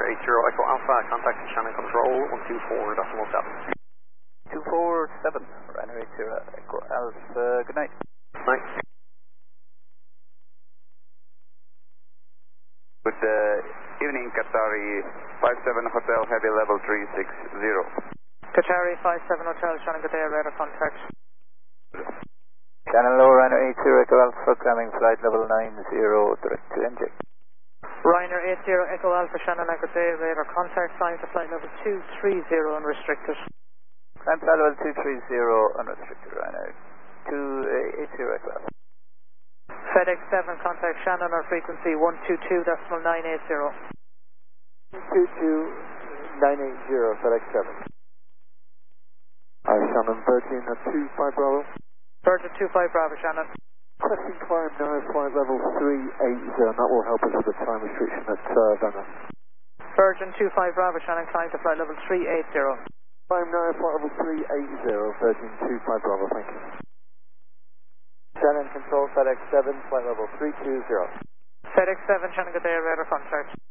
80 Echo Alpha, contact Shannon Control 124.7. 247, Ryanair 80 Echo Alpha, good night. Night. Good evening, Qatari 57 Hotel, heavy level 360. Qatari 57 Hotel, Shannon, good day, radar contact. Shannon low, Ryanair 80 Echo Alpha, climbing flight level 90, direct to NJ. Ryanair 80 Echo Alpha, Shannon, good day, radar contact, flying to flight level 230 unrestricted. Climb flight level 230 unrestricted, Ryanair 280 Echo Alpha. FedEx 7, contact Shannon, our frequency 122.980. 122.980, FedEx 7. Shannon, Virgin 25 Bravo. Virgin 25 Bravo, Shannon. Requesting climb now, flight level 380, and that will help us with the time restriction at Vanna. Virgin 25 Bravo, Shannon, climb to flight level 380. Climb now, flight level 380, Virgin 25 Bravo, thank you. Shannon, control FedEx 7, flight level 320. FedEx 7, Shannon, good day, radar contact.